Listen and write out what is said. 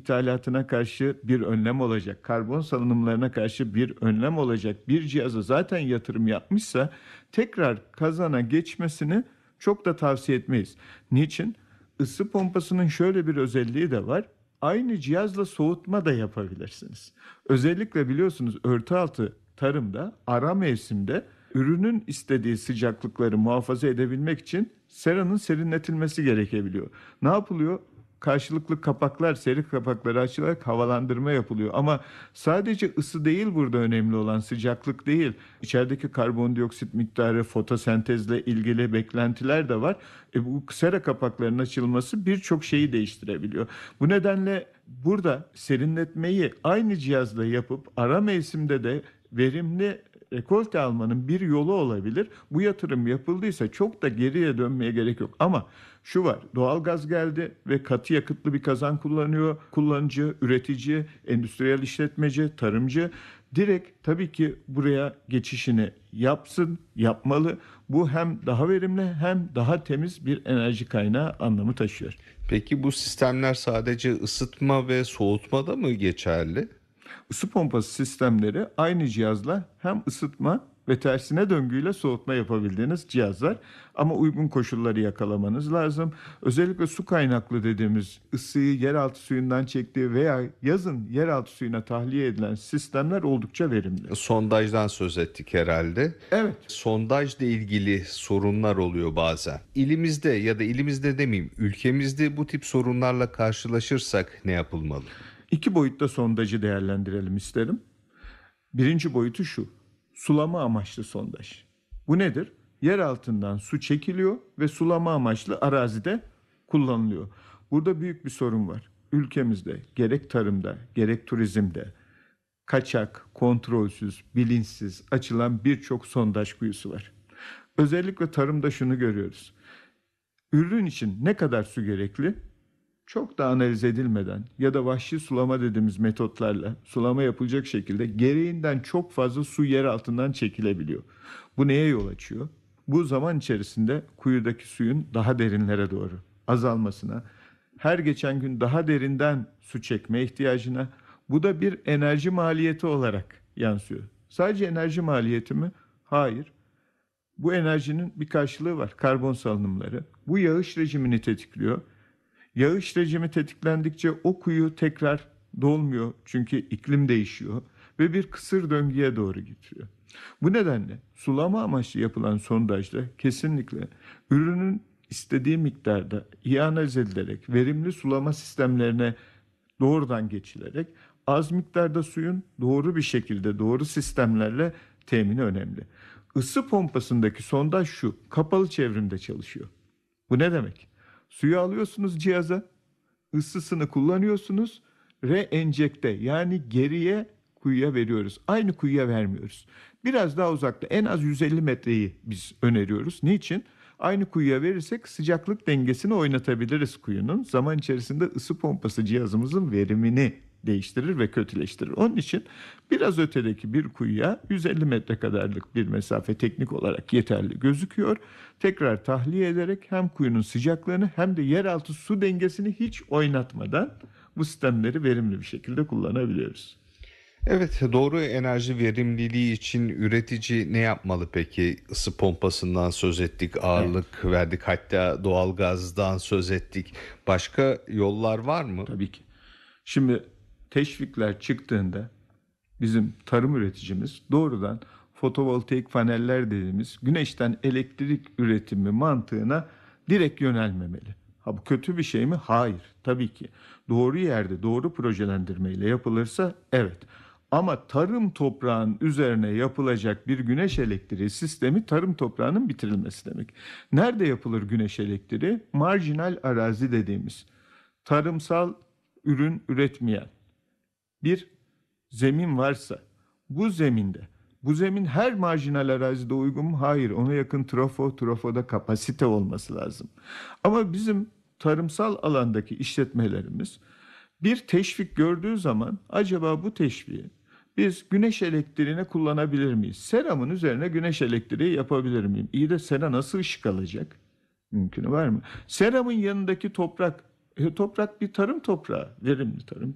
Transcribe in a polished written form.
ithalatına karşı bir önlem olacak, karbon salınımlarına karşı bir önlem olacak bir cihaza zaten yatırım yapmışsa tekrar kazana geçmesini çok da tavsiye etmeyiz. Niçin? Isı pompasının şöyle bir özelliği de var. Aynı cihazla soğutma da yapabilirsiniz. Özellikle biliyorsunuz örtü altı tarımda ara mevsimde ürünün istediği sıcaklıkları muhafaza edebilmek için seranın serinletilmesi gerekebiliyor. Ne yapılıyor? Karşılıklı kapaklar, seri kapakları açılarak havalandırma yapılıyor. Ama sadece ısı değil burada önemli olan, sıcaklık değil. İçerideki karbondioksit miktarı, fotosentezle ilgili beklentiler de var. Bu sera kapaklarının açılması birçok şeyi değiştirebiliyor. Bu nedenle burada serinletmeyi aynı cihazla yapıp ara mevsimde de verimli rekolte almanın bir yolu olabilir. Bu yatırım yapıldıysa çok da geriye dönmeye gerek yok. Ama şu var, doğalgaz geldi ve katı yakıtlı bir kazan kullanıyor. Kullanıcı, üretici, endüstriyel işletmeci, tarımcı direkt tabii ki buraya geçişini yapsın, yapmalı. Bu hem daha verimli hem daha temiz bir enerji kaynağı anlamı taşıyor. Peki bu sistemler sadece ısıtma ve soğutmada mı geçerli? Isı pompası sistemleri aynı cihazla hem ısıtma ve tersine döngüyle soğutma yapabildiğiniz cihazlar. Ama uygun koşulları yakalamanız lazım. Özellikle su kaynaklı dediğimiz ısıyı yeraltı suyundan çektiği veya yazın yeraltı suyuna tahliye edilen sistemler oldukça verimli. Sondajdan söz ettik herhalde. Evet. Sondajla ilgili sorunlar oluyor bazen. İlimizde ya da ilimizde demeyeyim, ülkemizde bu tip sorunlarla karşılaşırsak ne yapılmalı? İki boyutta sondajı değerlendirelim isterim. Birinci boyutu şu. Sulama amaçlı sondaj. Bu nedir? Yer altından su çekiliyor ve sulama amaçlı arazide kullanılıyor. Burada büyük bir sorun var. Ülkemizde gerek tarımda gerek turizmde kaçak, kontrolsüz, bilinçsiz açılan birçok sondaj kuyusu var. Özellikle tarımda şunu görüyoruz. Ürün için ne kadar su gerekli? Çok da analiz edilmeden ya da vahşi sulama dediğimiz metotlarla sulama yapılacak şekilde gereğinden çok fazla su yer altından çekilebiliyor. Bu neye yol açıyor? Bu zaman içerisinde kuyudaki suyun daha derinlere doğru azalmasına, her geçen gün daha derinden su çekme ihtiyacına, bu da bir enerji maliyeti olarak yansıyor. Sadece enerji maliyeti mi? Hayır. Bu enerjinin bir karşılığı var. Karbon salınımları. Bu yağış rejimini tetikliyor. Yağış rejimi tetiklendikçe o kuyu tekrar dolmuyor çünkü iklim değişiyor ve bir kısır döngüye doğru gidiyor. Bu nedenle sulama amaçlı yapılan sondajda kesinlikle ürünün istediği miktarda iyi analiz edilerek verimli sulama sistemlerine doğrudan geçilerek az miktarda suyun doğru bir şekilde doğru sistemlerle temini önemli. Isı pompasındaki sondaj şu, kapalı çevrimde çalışıyor. Bu ne demek? Suyu alıyorsunuz cihaza, ısısını kullanıyorsunuz, reenjekte yani geriye kuyuya veriyoruz. Aynı kuyuya vermiyoruz. Biraz daha uzakta en az 150 metreyi biz öneriyoruz. Niçin? Aynı kuyuya verirsek sıcaklık dengesini oynatabiliriz kuyunun. Zaman içerisinde ısı pompası cihazımızın verimini değiştirir ve kötüleştirir. Onun için biraz ötedeki bir kuyuya 150 metre kadarlık bir mesafe teknik olarak yeterli gözüküyor. Tekrar tahliye ederek hem kuyunun sıcaklığını hem de yeraltı su dengesini hiç oynatmadan bu sistemleri verimli bir şekilde kullanabiliyoruz. Evet, doğru enerji verimliliği için üretici ne yapmalı peki? Isı pompasından söz ettik, Evet, ağırlık verdik, hatta doğalgazdan söz ettik. Başka yollar var mı? tabii ki. Şimdi teşvikler çıktığında bizim tarım üreticimiz doğrudan fotovoltaik paneller dediğimiz güneşten elektrik üretimi mantığına direkt yönelmemeli. Ha bu kötü bir şey mi? Hayır. Tabii ki. Doğru yerde doğru projelendirmeyle yapılırsa evet. Ama tarım toprağın üzerine yapılacak bir güneş elektriği sistemi tarım toprağının bitirilmesi demek. Nerede yapılır güneş elektriği? Marjinal arazi dediğimiz tarımsal ürün üretmeyen bir zemin varsa bu zeminde bu zemin her marjinal arazide uygun mu? Hayır. Ona yakın trafoda kapasite olması lazım. Ama bizim tarımsal alandaki işletmelerimiz bir teşvik gördüğü zaman acaba bu teşviği biz güneş elektriğine kullanabilir miyiz? Seramın üzerine güneş elektriği yapabilir miyim? İyi de sera nasıl ışık alacak? Mümkünü var mı? Seramın yanındaki toprak, toprak bir tarım toprağı, verimli tarım